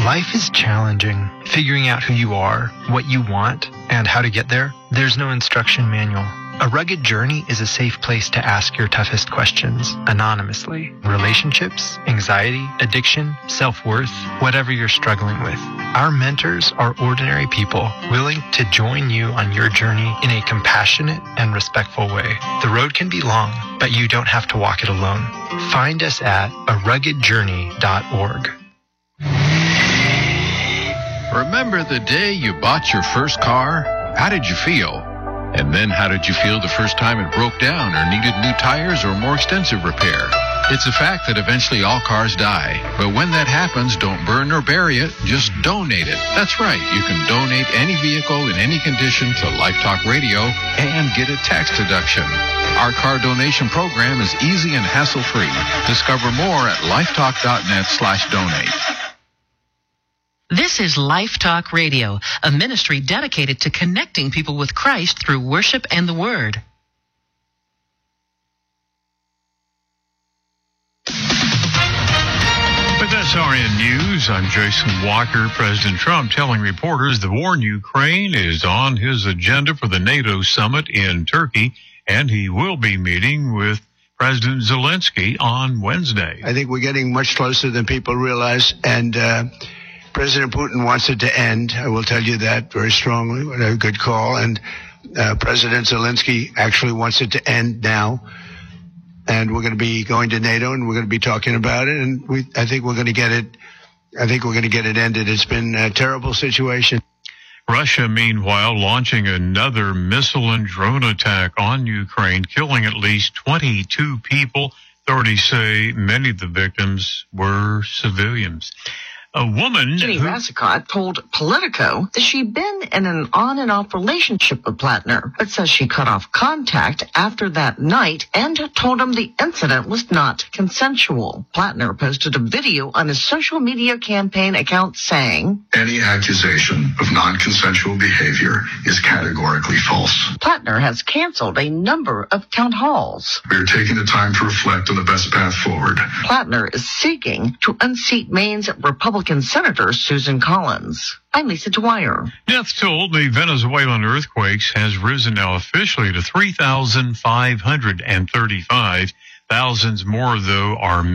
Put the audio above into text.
Life is challenging. Figuring out who you are, what you want, and how to get there, there's no instruction manual. A Rugged Journey is a safe place to ask your toughest questions anonymously. Relationships, anxiety, addiction, self-worth, whatever you're struggling with. Our mentors are ordinary people willing to join you on your journey in a compassionate and respectful way. The road can be long, but you don't have to walk it alone. Find us at aruggedjourney.org. Remember the day you bought your first car? How did you feel? And then how did you feel the first time it broke down or needed new tires or more extensive repair? It's a fact that eventually all cars die. But when that happens, don't burn or bury it, just donate it. That's right, you can donate any vehicle in any condition to Life Talk Radio and get a tax deduction. Our car donation program is easy and hassle-free. Discover more at lifetalk.net/donate. This is Life Talk Radio, a ministry dedicated to connecting people with Christ through worship and the Word. With SRN News, I'm Jason Walker. President Trump telling reporters the war in Ukraine is on his agenda for the NATO summit in Turkey, and he will be meeting with President Zelensky on Wednesday. I think we're getting much closer than people realize, and President Putin wants it to end. I will tell you that very strongly. What a good call. And President Zelensky actually wants it to end now. And we're going to be going to NATO, and we're going to be talking about it. And I think we're going to get it. I think we're going to get it ended. It's been a terrible situation. Russia, meanwhile, launching another missile and drone attack on Ukraine, killing at least 22 people. Authorities say many of the victims were civilians. A woman Jenny Rassicott told Politico that she'd been in an on-and-off relationship with Plattner, but says she cut off contact after that night and told him the incident was not consensual. Plattner posted a video on his social media campaign account saying, "Any accusation of non-consensual behavior is categorically false." Plattner has canceled a number of town halls. We are taking the time to reflect on the best path forward. Plattner is seeking to unseat Maine's Republican Senator Susan Collins. I'm Lisa Dwyer. Death toll the Venezuelan earthquakes has risen now officially to 3,535. Thousands more, though, are